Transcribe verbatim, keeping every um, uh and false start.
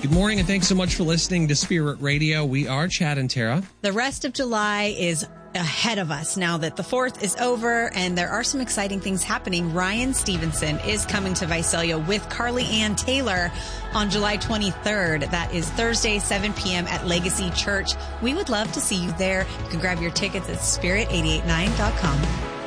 Good morning, and thanks so much for listening to Spirit Radio. We are Chad and Tara. The rest of July is ahead of us now that the fourth is over, and there are some exciting things happening. Ryan Stevenson is coming to Visalia with Carly Ann Taylor on July twenty-third. That is Thursday, seven p.m. at Legacy Church. We would love to see you there. You can grab your tickets at spirit eight eight nine dot com.